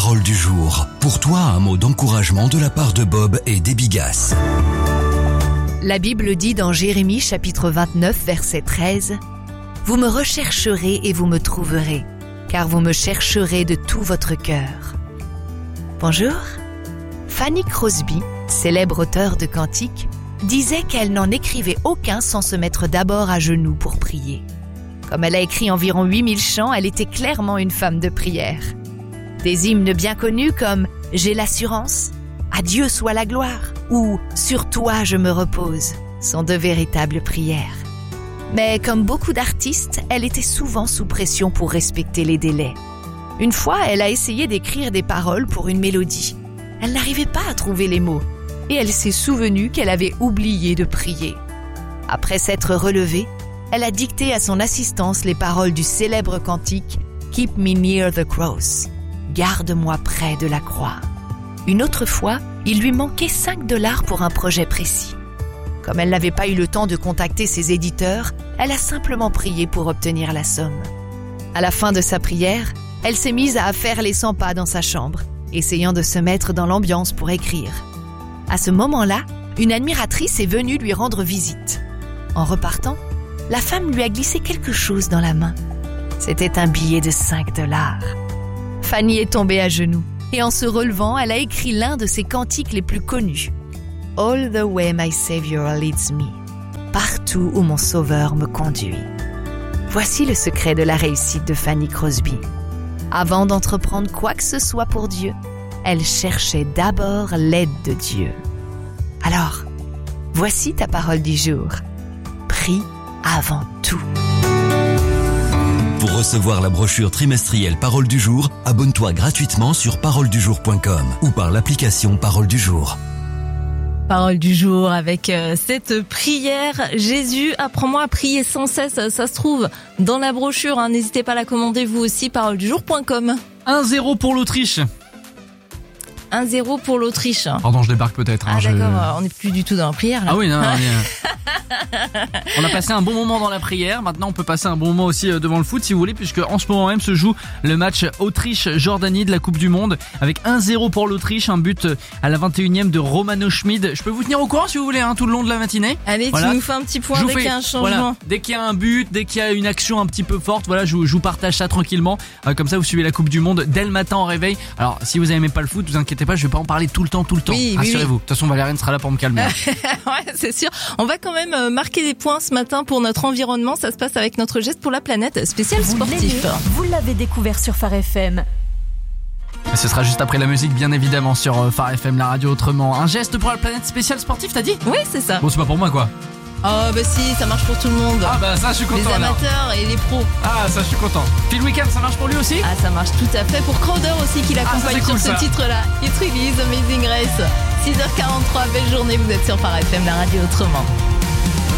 parole du jour. Pour toi, un mot d'encouragement de la part de Bob et des Bigas. La Bible dit dans Jérémie chapitre 29 verset 13 « Vous me rechercherez et vous me trouverez, car vous me chercherez de tout votre cœur. » Bonjour. Fanny Crosby, célèbre auteure de cantiques, disait qu'elle n'en écrivait aucun sans se mettre d'abord à genoux pour prier. Comme elle a écrit environ 8000 chants, elle était clairement une femme de prière. Des hymnes bien connus comme « J'ai l'assurance »,« À Dieu soit la gloire » ou « Sur toi je me repose » sont de véritables prières. Mais comme beaucoup d'artistes, elle était souvent sous pression pour respecter les délais. Une fois, elle a essayé d'écrire des paroles pour une mélodie. Elle n'arrivait pas à trouver les mots et elle s'est souvenue qu'elle avait oublié de prier. Après s'être relevée, elle a dicté à son assistance les paroles du célèbre cantique « Keep me near the cross » « Garde-moi près de la croix ». Une autre fois, il lui manquait $5 pour un projet précis. Comme elle n'avait pas eu le temps de contacter ses éditeurs, elle a simplement prié pour obtenir la somme. À la fin de sa prière, elle s'est mise à faire les 100 pas dans sa chambre, essayant de se mettre dans l'ambiance pour écrire. À ce moment-là, une admiratrice est venue lui rendre visite. En repartant, la femme lui a glissé quelque chose dans la main. C'était un billet de $5. Fanny est tombée à genoux et en se relevant, elle a écrit l'un de ses cantiques les plus connus. « All the way my Savior leads me » partout où mon Sauveur me conduit. Voici le secret de la réussite de Fanny Crosby. Avant d'entreprendre quoi que ce soit pour Dieu, elle cherchait d'abord l'aide de Dieu. Alors, voici ta parole du jour. Prie avant tout. Pour recevoir la brochure trimestrielle Parole du jour, abonne-toi gratuitement sur paroledujour.com ou par l'application Parole du jour. Parole du jour avec cette prière. Jésus, apprends-moi à prier sans cesse. Ça se trouve dans la brochure. N'hésitez pas à la commander vous aussi, paroledujour.com. 1-0 pour l'Autriche. 1-0 pour l'Autriche. Pardon, je débarque peut-être. D'accord, on n'est plus du tout dans la prière là. Ah oui, non. On a passé un bon moment dans la prière. Maintenant, on peut passer un bon moment aussi devant le foot si vous voulez, puisque en ce moment même se joue le match Autriche-Jordanie de la Coupe du Monde avec 1-0 pour l'Autriche, un but à la 21e de Romano Schmid. Je peux vous tenir au courant si vous voulez, tout le long de la matinée. Allez, voilà. Tu nous fais un petit point dès qu'il y a un changement. Voilà. Dès qu'il y a un but, dès qu'il y a une action un petit peu forte, voilà, je vous partage ça tranquillement. Comme ça, vous suivez la Coupe du Monde dès le matin au réveil. Alors, si vous n'aimez pas le foot, vous inquiétez pas, je vais pas en parler tout le temps. Oui, rassurez-vous. De toute façon, Valériane sera là pour me calmer. Ouais, c'est sûr. On va quand même marquer des points ce matin pour notre environnement. Ça se passe avec notre geste pour la planète spécial sportif. Vous l'avez découvert sur Phare FM. Et ce sera juste après la musique, bien évidemment, sur Phare FM, la radio autrement. Un geste pour la planète spécial sportif, t'as dit ? Oui, c'est ça. Bon, c'est pas pour moi, quoi. Oh bah si, ça marche pour tout le monde. Ah bah ça, je suis content. Les amateurs et les pros. Ah, ça, je suis content. Phil Wickham, ça marche pour lui aussi ? Ah, ça marche tout à fait. Pour Crowder aussi, qui l'accompagne sur ce titre-là. It Really Is Amazing Race. 6h43, belle journée, vous êtes sur Phare FM, la radio autrement.